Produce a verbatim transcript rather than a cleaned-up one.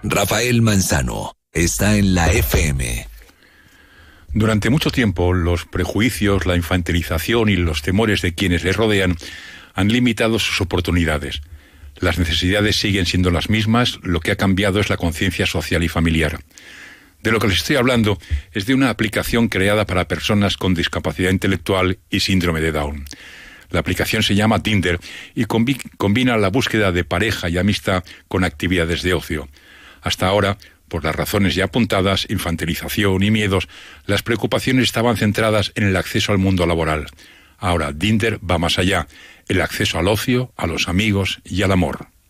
Rafael Manzano está en la F M. Durante mucho tiempo, los prejuicios, la infantilización y los temores de quienes les rodean han limitado sus oportunidades. Las necesidades siguen siendo las mismas, lo que ha cambiado es la conciencia social y familiar. De lo que les estoy hablando es de una aplicación creada para personas con discapacidad intelectual y síndrome de Down. La aplicación se llama Tinder y combi- combina la búsqueda de pareja y amistad con actividades de ocio. Hasta ahora, por las razones ya apuntadas, infantilización y miedos, las preocupaciones estaban centradas en el acceso al mundo laboral. Ahora, Tinder va más allá, el acceso al ocio, a los amigos y al amor.